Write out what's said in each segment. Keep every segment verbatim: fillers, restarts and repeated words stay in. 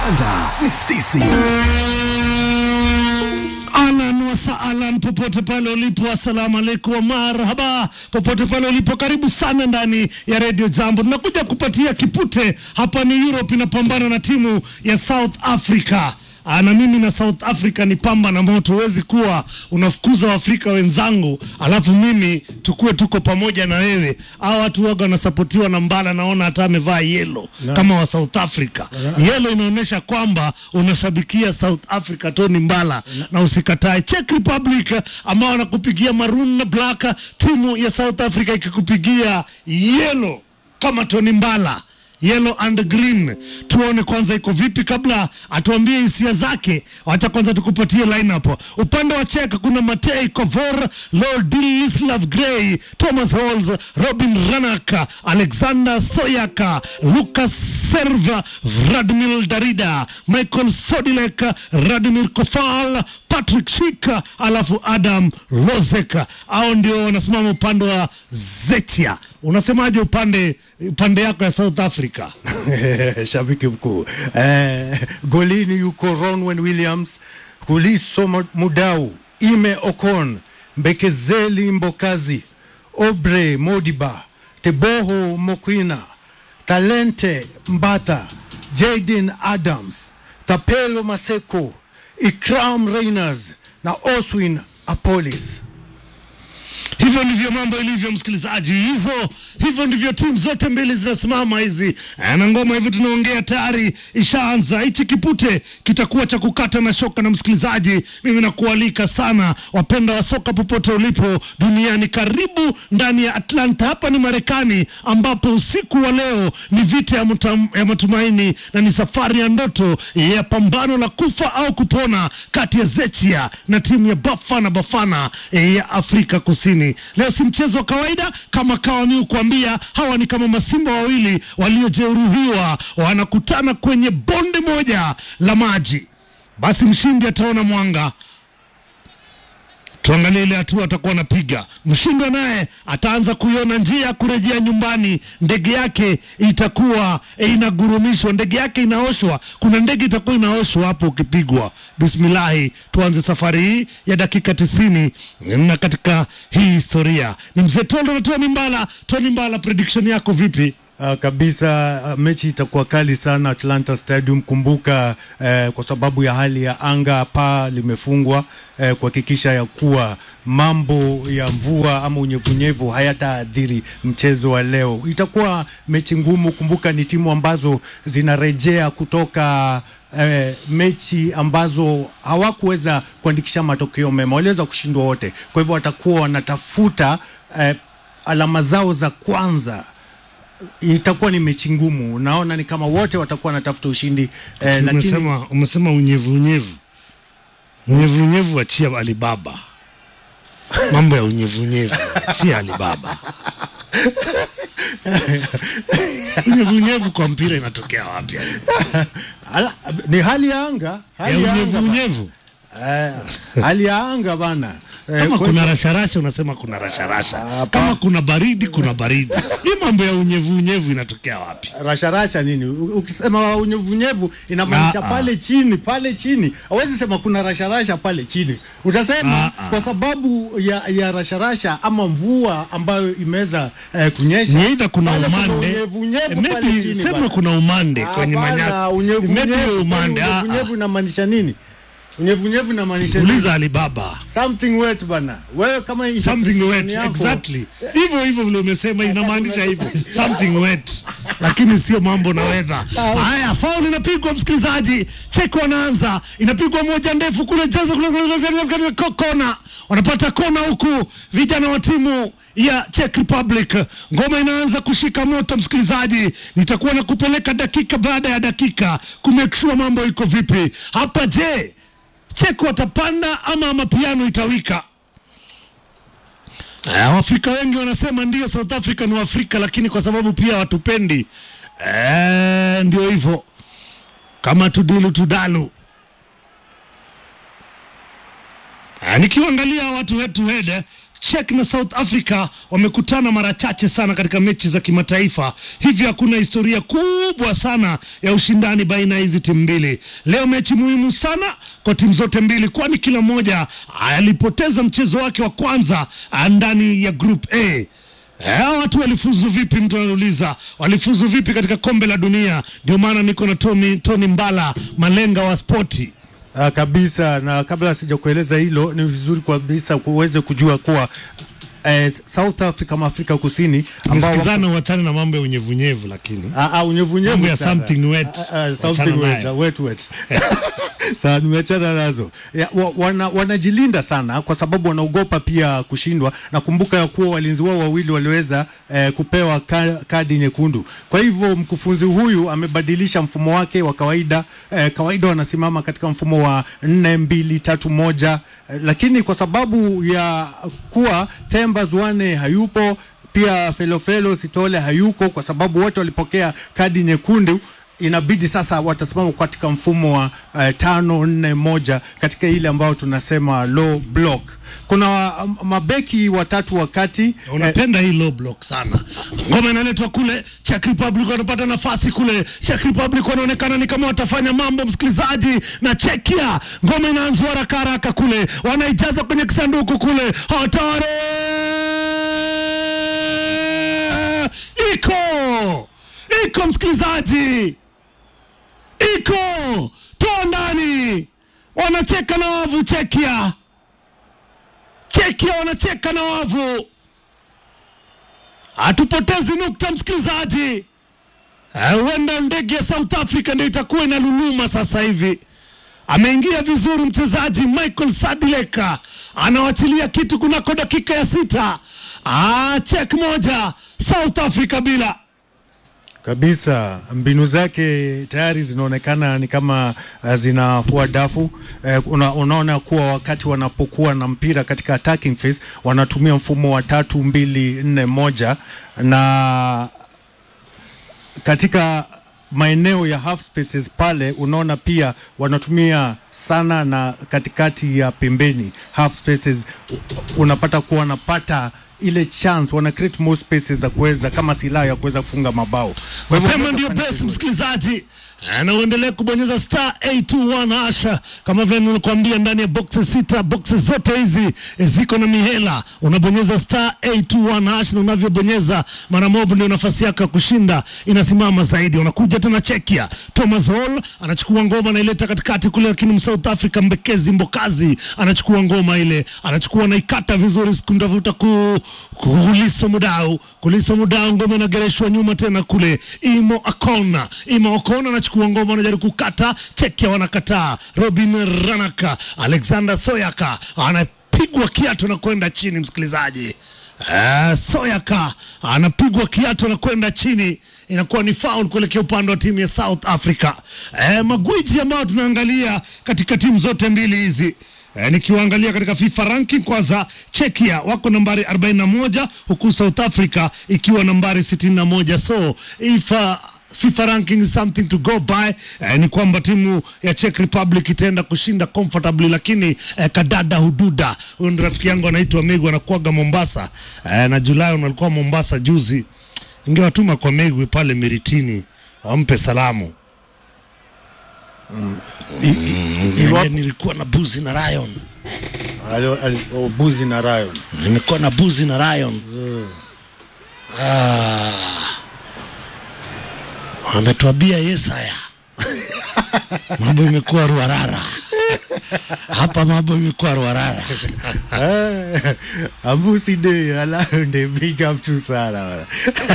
Kandanda ni sisi. Alan wa saalan popote pale ulipo, assalamu alaikum wa marhaba popote pale ulipo, karibu sana ndani ya Radio Jambo. Tunakuja kupatia kipute. Hapa ni Europe inapambana na timu ya South Africa. Na mimi na South Africa ni pamba na moto. Huwezi kuwa unafukuza Waafrika wenzangu alafu mimi tukue tuko pamoja na wewe. Hao watu waga wanasapotiwa na Mbala, naona hata amevaa yellow no. kama wa South Africa no. Yellow inaonyesha kwamba unashabikia South Africa, Tony Mbala no. na usikatae. Czech Republic ambao wanakupigia maroon na black, timu ya South Africa ikikupigia yellow kama Tony Mbala, yellow and green. Tuone kwanza iko vipi kabla atuambie hisia zake. Acha kwanza tukupatie lineup. Upande wa Czech kuna Matej Kovor, Ladislav Gray, Thomas Holz, Robin Ranak, Alexander Soyaka, Lukas Serva, Vladimir Darida, Michael Sodilek, Radimir Kofal, Patrick Schick, alafu Adam Lozeka. Hao ndio wanasimama upande wa Zechia. Unasemaje upande upande yako ya South Africa? Shabiki mkuu. Eh, golini yuko Ronwen Williams, Huliso Mudau, Ime Okon, Bekezeli Mbokazi, Obre Modiba, Teboho Mokwina, Talente Mbata, Jaden Adams, Tapelo Maseko, Ikram Reyners na Oswin Apolis. Hivyo ndivyo mambo ilivyo, msikilizaji. Hivyo hivyo ndivyo timu zote mbili zinasimama hizi. Na ngoma hivi tunaongea tayari ishaanza. Hichi kipute kitakuwa cha kukata na shoka. Na msikilizaji, mimi nakualika sana wapenda wa soka popote ulipo duniani, karibu ndani ya Atlanta. Hapa ni Marekani ambapo usiku wa leo ni vita ya, mutam, ya matumaini na ni safari ya ndoto ya pambano la kufa au kupona kati ya Zechia na timu ya Bafana Bafana ya Afrika Kusini. Leo si mchezo wa kawaida kama kawa ni kuambia, hawa ni kama masimba wawili waliojeruhiwa wanakutana kwenye bonde moja la maji. Basi mshindi ataona mwanga. Tuangalie ile hatua atakuwa anapiga. Mshindi naye ataanza kuiona njia kurejea nyumbani. Ndege yake itakuwa e, inagurumishwa, ndege yake inaoshwa. Kuna ndege itakuwa inaoshwa hapo ukipigwa. Bismillah, tuanze safari hii ya dakika tisini na katika hii historia. Ni mzee Tondo na Tony Mbala. Tony Mbala, prediction yako vipi? Uh, kabisa uh, mechi itakuwa kali sana Atlanta Stadium. Kumbuka uh, kwa sababu ya hali ya anga paa limefungwa uh, kuhakikisha ya kuwa mambo ya mvua ama unyevunyevu hayataathiri mchezo wa leo. Itakuwa mechi ngumu. Kumbuka ni timu ambazo zinarejea kutoka Eh, mechi ambazo hawakuweza kuandikisha matokeo mema, waliweza kushindwa wote. Kwa hivyo watakuwa wanatafuta eh, alama zao za kwanza. Itakuwa ni mechi ngumu. Naona ni kama wote watakuwa wanatafuta ushindi eh, lakini umesema umesema unyevu unyevu. Unyevu unyevu achia Alibaba. Mambo ya unyevu unyevu achia Alibaba. Unyevu unyevu kwa mpira inatokea wapi? Ala, ni hali ya anga, hali ya unyevu unyevu. Eh, hali ya anga bana. Eh, kama kuna rasharasha unasema kuna rasharasha. Kama kuna baridi kuna baridi. Hii mambo ya unyevu unyevu inatokea wapi? Rasharasha nini? Ukisema unyevu unyevu inamaanisha na, pale chini, pale chini. Hawezi sema kuna rasharasha pale chini. Utasema a, kwa sababu ya ya rasharasha ama mvua ambayo imeweza eh, kunyesha. Nienda kuna umande. Maybe sema kuna umande kwenye manyasi. Unyevu unyevu inamaanisha nini? Unyevunyevu na maanisha uliza Alibaba. Something wet bana. Wewe kama something wet yako. Exactly. Hivyo hivyo vile umesema inamaanisha hivyo. Something wet. Lakini sio mambo na weather. Haya, foul inapigwa msikilizaji. Czech wanaanza. Inapigwa moja ndefu kule jaza kule kona. Wanapata kona huku vijana wa timu ya Czech Republic. Ngoma inaanza kushika moto msikilizaji. Nitakuwa na kupeleka dakika baada ya dakika kumekishua mambo iko vipi. Hapa je, Czech watapanda ama mapiano itawika? Eh, Afrika wengi wanasema ndio South Africa ni Afrika, lakini kwa sababu pia watupendi eh, ndio hivyo. Kama tudilu tudalu. Eh, nikiangalia watu wetu head Czech na South Africa wamekutana mara chache sana katika mechi za kimataifa, hivyo hakuna historia kubwa sana ya ushindani baina hizi timu mbili. Leo mechi muhimu sana kwa timu zote mbili, kwani kila mmoja alipoteza mchezo wake wa kwanza ndani ya group A. Hao watu walifuzu vipi, mtu anauliza, walifuzu vipi katika kombe la dunia? Ndio maana niko na Tony, Tony Mbala, malenga wa spoti. Uh, kabisa, na kabla sija kueleza hilo, ni vizuri kabisa kuweze kujua kuwa eh, South Africa kama Afrika Kusini ambao msikizana wachane na mambo ya unyevunyevu, lakini ah ah unyevunyevu ya something wet, uh, uh, something wet, uh, wet wet sana nimeachana nazo. Ya, wana, wanajilinda sana kwa sababu wanaogopa pia kushindwa, na kumbuka ya kuwa walinzi wao wawili waliweza eh, kupewa ka, kadi nyekundu. Kwa hivyo mkufunzi huyu amebadilisha mfumo wake wa kawaida. Eh, kawaida wanasimama katika mfumo wa nne mbili tatu moja, eh, lakini kwa sababu ya kuwa Themba Zwane hayupo, pia Felofelo Sitole hayuko kwa sababu wote walipokea kadi nyekundu, inabidi sasa watasimama katika mfumo wa uh, tano nne moja katika ile ambao tunasema low block. Kuna um, mabeki watatu wakati unapenda eh, hii low block sana. Ngoma inaletwa kule, Czech Republic wanapata nafasi kule, Czech Republic wanaonekana ni kama watafanya mambo, msikilizaji, na Czechia. Ngoma inaanza haraka haraka kule, wanaijaza kwenye kisanduku kule, hatari iko iko msikilizaji, iko toa ndani, wanacheka na wavu Czechia. Czechia wanacheka na wavu, hatupotezi nukta msikilizaji. Huenda ndege ya South Africa ndio itakuwa inaluluma sasa hivi. Ameingia vizuri mchezaji Michael Sadileka, anawachilia kitu kunako dakika ya sita. Ah, Czech moja South Africa bila. Kabisa, mbinu zake tayari zinaonekana ni kama uh, zinafua dafu. Eh, una, unaona kuwa wakati wanapokuwa na mpira katika attacking phase wanatumia mfumo wa tatu mbili nne moja, na katika maeneo ya half spaces pale unaona pia wanatumia sana, na katikati ya pembeni half spaces unapata kuwa wanapata ile chance, wana create more spaces za kuweza kama silaha ya kuweza kufunga mabao. Kwa hivyo ndio best msikilizaji, anaendelea kubonyeza star eight two one hasha, kama vile nilikwambia, ndani ya boxes sita, boxes zote hizi ziko na mihela. Unabonyeza star eight two one hash, na unavyobonyeza mara moja ndio nafasi yako ya kushinda inasimama zaidi. Unakuja tena Czechia, Thomas Hall anachukua ngoma na ileta katikati kule, lakini South Africa Mbekezi Mbokazi anachukua ngoma ile, anachukua na ikata vizuri, sikundavuta ku Kuliso Mudau, Kuliso Mudau, ngoma inagereshwa nyuma tena kule, Imo Akona, Imo Akona anachukua ngoma, anajaribu kukata, Czechia wanakataa. Robin Ranaka, Alexander Soyaka anapigwa kiatu na kwenda chini msikilizaji. Uh, Soyaka anapigwa kiatu na kwenda chini, inakuwa ni foul kuelekea upande wa timu ya South Africa. Uh, magwiji ambao tunaangalia katika timu zote mbili hizi, E, nikiwaangalia katika FIFA ranking, kwanza Czechia wako nambari arobaini na moja huku South Africa ikiwa nambari sitini na moja. So FIFA FIFA ranking is something to go by. E, ni kwamba timu ya Czech Republic itaenda kushinda comfortably, lakini e, kadada hududa, huyo ndio rafiki yangu anaitwa Megu, anakuaga Mombasa. E, na Julai walikuwa Mombasa juzi, ningewatuma kwa Megu pale Miritini wampe salamu. Mm. I, i, i, nilikuwa na Buzi na Ryan. Alo, oh, Buzi na Ryan. Nilikuwa na Buzi na Ryan. Mm. Ah. Ametuambia Yesaya. Mambo imekuwa ruarara. Hapa mambo imekuwa ruarara. Abusi de ala de big up to Sara.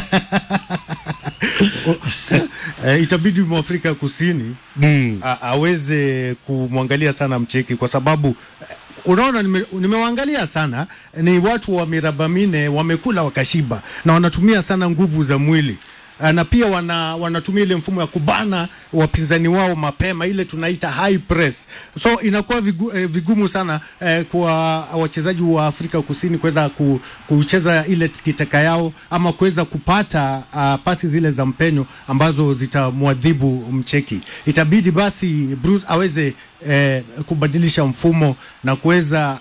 E, itabidi Mwafrika Kusini mm. a, aweze kumwangalia sana Mcheki, kwa sababu unaona nimewaangalia nime sana, ni watu wa miraba mine wamekula wakashiba na wanatumia sana nguvu za mwili, na pia wana, wanatumia ile mfumo ya kubana wapinzani wao mapema, ile tunaita high press. So inakuwa vigu, eh, vigumu sana eh, kwa wachezaji wa Afrika Kusini kuweza ku, kucheza ile tikitaka yao ama kuweza kupata uh, pasi zile za mpenyo ambazo zitamwadhibu Mcheki. Itabidi basi Bruce aweze eh, kubadilisha mfumo na kuweza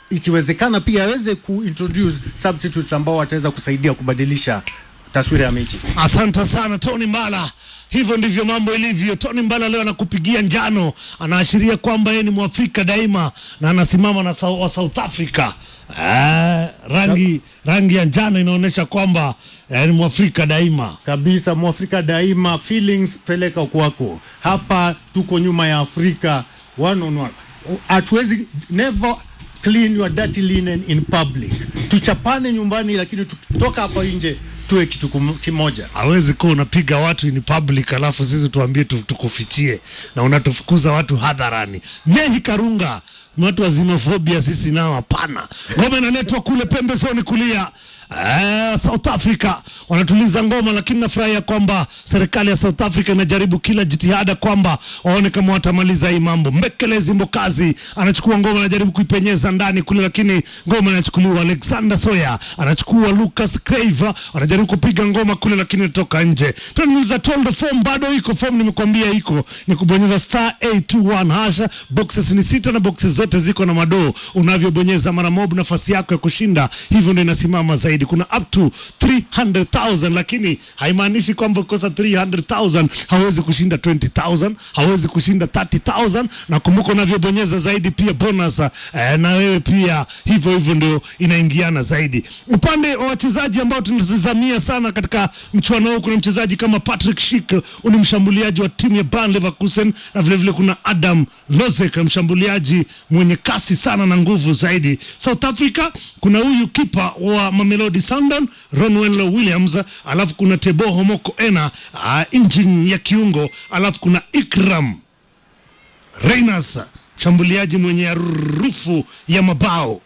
ikiwezekana pia aweze kuintroduce substitutes ambao wataweza kusaidia kubadilisha taswira ya mechi. Asante sana Tony Mbala. Hivyo ndivyo mambo ilivyo. Tony Mbala leo anakupigia njano, anaashiria kwamba yeye ni Mwafrika daima na anasimama na wa South Africa. Eh, rangi rangi ya njano inaonyesha kwamba eh, ni Mwafrika daima. Kabisa, Mwafrika daima. Feelings peleka kwako. Hapa tuko nyuma ya Afrika one on one. Hatuwezi never clean your dirty linen in public. Tuchapane nyumbani, lakini tukitoka hapa nje tuwe kitu kimoja. Hawezi kuwa unapiga watu in public alafu sisi tuambie tukufichie na unatufukuza watu hadharani. Nehi Karunga, watu wa xenophobia sisi nao hapana. Ngoma inaletwa kule pembezoni kulia. Eh, South Africa wanatuliza ngoma, lakini nafurahia kwamba serikali ya South Africa inajaribu kila jitihada kwamba waone kama watamaliza hii mambo. Mbekelezi Mbokazi anachukua ngoma, anajaribu kuipenyeza ndani kule, lakini ngoma inachukuliwa. Alexander Soya anachukua. Lucas Crave anajaribu kupiga ngoma kule, lakini inatoka nje. Tunauza told form, bado iko form, nimekwambia iko ni kubonyeza star eight two one hasha. Boxes ni sita na boxes zote ziko na madoo. Unavyobonyeza mara mob nafasi yako ya kushinda hivyo ndio inasimama zaidi. Kuna up to three hundred thousand, lakini haimaanishi kwamba kosa three hundred thousand hawezi kushinda twenty thousand, hawezi kushinda thirty thousand. Na kumbuka unavyobonyeza zaidi pia bonus eh, na wewe pia hivyo hivyo ndio inaingiana zaidi. Upande wa wachezaji ambao tunatazamia sana katika mchuano huu, kuna mchezaji kama Patrick Schick, ni mshambuliaji wa timu ya Bayer Leverkusen, na vile vile kuna Adam Lozek, mshambuliaji mwenye kasi sana na nguvu zaidi. South Africa kuna huyu kipa wa Mamelodi Sundowns Ronwen Williams, alafu kuna Teboho Homoko Ena uh, engine ya kiungo, alafu kuna Ikram Reyners, shambuliaji mwenye harufu ya mabao.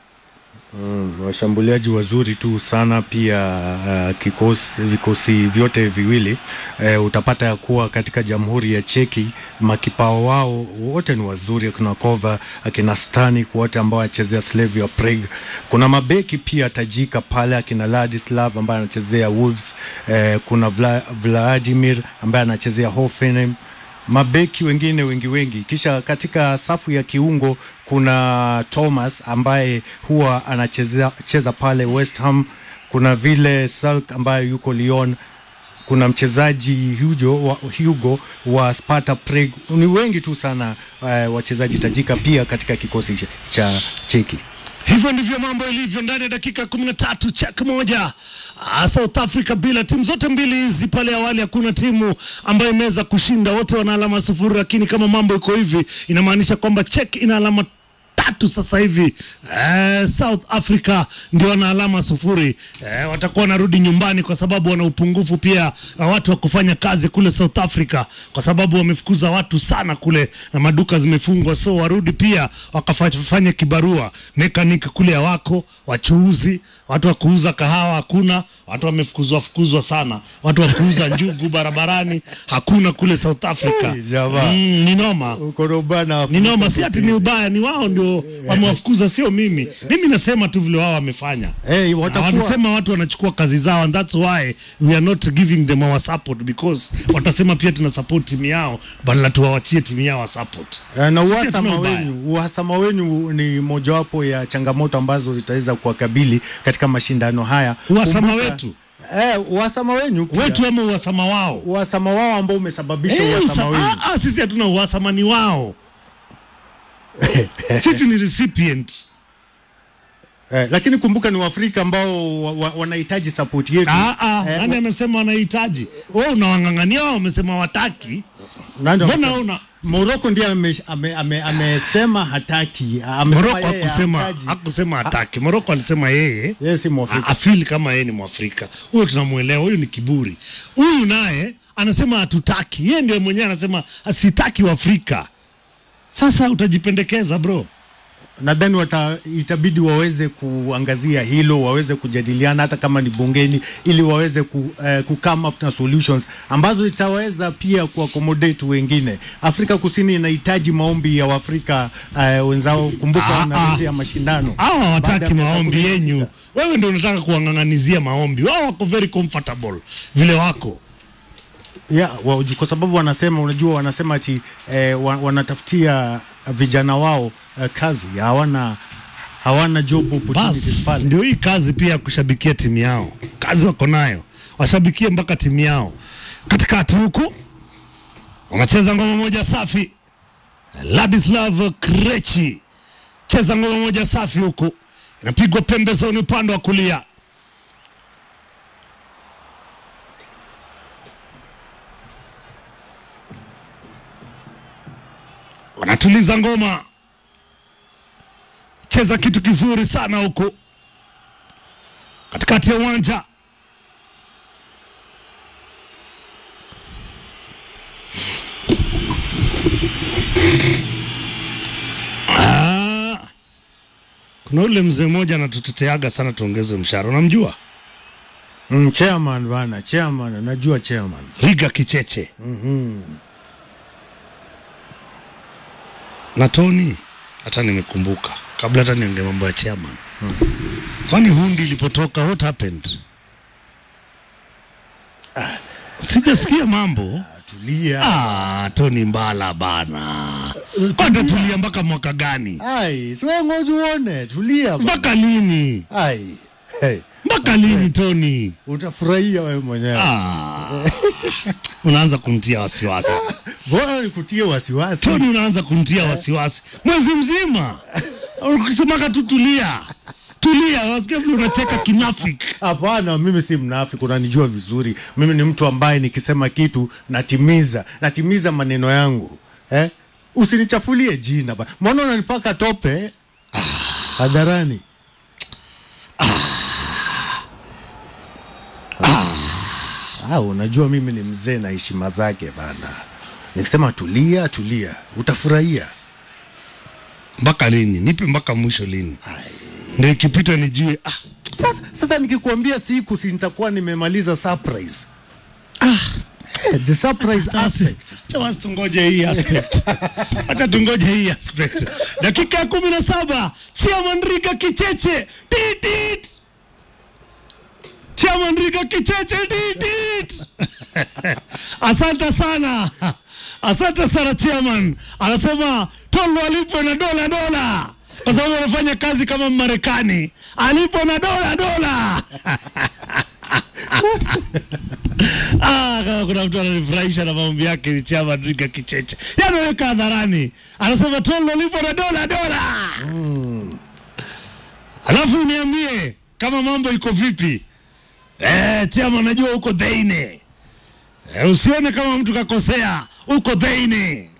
Mm, washambuliaji wazuri tu sana pia. Uh, kikosi vikosi vyote viwili uh, utapata ya kuwa katika Jamhuri ya Cheki makipao wao wote ni wazuri. Kuna Kova, akina Stani, wote ambao wanachezea Slavia Prague. Kuna mabeki pia tajika pale, akina Ladislav ambaye anachezea Wolves, uh, kuna Vla, Vladimir ambaye anachezea Hoffenheim, mabeki wengine wengi wengi. Kisha katika safu ya kiungo kuna Thomas ambaye huwa anacheza cheza pale West Ham, kuna vile Salk ambaye yuko Lyon, kuna mchezaji Hugo wa, Hugo wa Sparta Prague. Ni wengi tu sana uh, wachezaji tajika pia katika kikosi cha Cheki. Hivyo ndivyo mambo ilivyo ndani ya dakika kumi na tatu. Check moja ah, South Africa bila. Timu zote mbili hizi pale awali hakuna timu ambayo imeweza kushinda, wote wana alama sufuri, lakini kama mambo iko hivi inamaanisha kwamba Czech ina alama tatu sasa hivi. Eh, South Africa ndio wana alama sufuri. Eh, watakuwa narudi nyumbani kwa sababu wana upungufu pia watu wa kufanya kazi kule South Africa, kwa sababu wamefukuza watu sana kule na maduka zimefungwa, so warudi pia wakafanya kibarua. Mechanic kule wako, wachuuzi, watu wa kuuza kahawa hakuna, watu wamefukuzwa fukuzwa sana, watu wa kuuza njugu barabarani hakuna kule South Africa. Mm, ni noma. Ni noma, si ati ni ubaya, ni wao ndio wamewafukuza, sio mimi. Mimi nasema tu vile wao wamefanya. Hey, watakuwa... wanasema watu wanachukua kazi zao, and that's why we are not giving them our support, because watasema pia tuna support timu yao, badala tuwaachie timu yao support. Uh, na uhasama wenu, uhasama wenu ni mojawapo ya changamoto ambazo zitaweza kuwakabili katika mashindano haya. Uhasama wetu Eh, uhasama wenu pia. Wetu ama uhasama wao? Uhasama wao ambao umesababisha hey, uhasama wenu. Ah, ah, sisi hatuna uhasama, ni wao. Sisi ni recipient. Eh, lakini kumbuka ni Waafrika ambao wa, wa, wanahitaji support yetu. Ah ah, eh, nani amesema wanahitaji? Wewe unawangangania, wao wamesema wataki. Mbona una Morocco ndiye amesema ame, ame, ame hataki. Morocco hakusema hakusema hataki. Morocco alisema yeye yes, si Mwafrika. Afili kama yeye ni Mwafrika. Huyo tunamuelewa, huyo ni kiburi. Huyu naye anasema hatutaki. Yeye ndiye mwenyewe anasema asitaki Waafrika. Sasa utajipendekeza bro. Nadhani wata itabidi waweze kuangazia hilo, waweze kujadiliana hata kama ni bungeni, ili waweze ku, uh, ku come up na solutions ambazo itaweza pia kuaccommodate wengine. Afrika Kusini inahitaji maombi ya Waafrika uh, wenzao. Kumbuka na nje ya mashindano. Hao hawataki maombi yenyu. Wewe ndio unataka kuangang'anizia maombi. Wao wako very comfortable vile wako. Yeah, well, kwa sababu wanasema, unajua wanasema ati eh, wanatafutia vijana wao eh, kazi, hawana hawana job opportunities pale. Ndio hii kazi pia ya kushabikia timu yao, kazi wako nayo, washabikie mpaka timu yao. Katikati huku wanacheza ngoma moja safi, Ladislav Krechi cheza ngoma moja safi huku, inapigwa pembezoni upande wa kulia. Wanatuliza ngoma, cheza kitu kizuri sana huku katikati ya uwanja. Ah, kuna ule mzee mmoja anatuteteaga sana tuongeze mshahara, unamjua? Mm, chairman bana, chairman, najua chairman. Riga Kicheche. Mhm. Na Tony, hata nimekumbuka kabla hata niongee mambo ya chairman. Hmm. Kwani hundi ilipotoka, what happened? Ah, sijasikia mambo. Ah, tulia. Ah, Tony Mbala bana. Kwani tulia mpaka mwaka gani? Ai, sio ngoja uone, tulia. Mpaka lini? Ai. Hey. Mpaka lini Tony? Utafurahia wewe mwenyewe. Ah. Unaanza kumtia wasiwasi. Bora nikutie wasiwasi. Tony, unaanza kumtia wasiwasi. Mwezi mzima. Ukisema tu tulia. Tulia, wasikia vile unacheka kinafiki. Hapana, mimi si mnafiki, unanijua vizuri. Mimi ni mtu ambaye nikisema kitu natimiza, natimiza maneno yangu. Eh? Usinichafulie jina bana. Mbona unanipaka tope? Ah, hadharani. Ah. Ah. Ah, unajua mimi ni mzee na heshima zake bana. Nikisema tulia, tulia, utafurahia. Mpaka lini? Nipe mpaka mwisho lini? Ndio ikipita nijue. Ah, sasa sasa nikikuambia siku si nitakuwa nimemaliza surprise. Ah, the surprise aspect. Chawa tungoje hii aspect. Acha tungoje hii aspect. Dakika ya kumi na saba, Chairman Riga Kicheche. Titit. Chairman Riga Kicheche titit. Asante sana. Asante sana Chairman. Anasema Tolo alipo na dola dola. Kwa sababu anafanya kazi kama Marekani. Alipo na dola dola. Ah, kama kuna mtu ananifurahisha na maombi yake ni Chairman Riga Kicheche. Yanaweka hadharani. Anasema Tolo alipo na dola dola. Mm. Alafu niambie kama mambo iko vipi? Eh, Chairman, najua uko dhaine. Eh, usione kama mtu kakosea, uko dhaine.